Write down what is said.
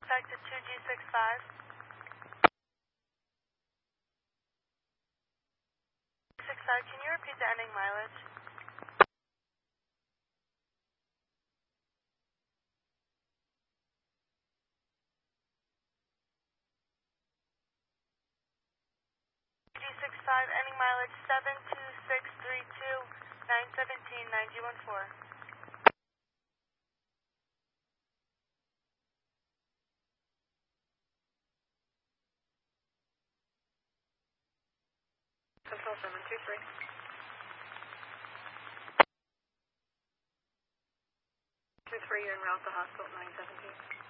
Back to 2G65. 65, can you repeat the ending mileage? G65, ending mileage 72632, 917, 9G14. Control 723. 23, you're en route to hospital 917.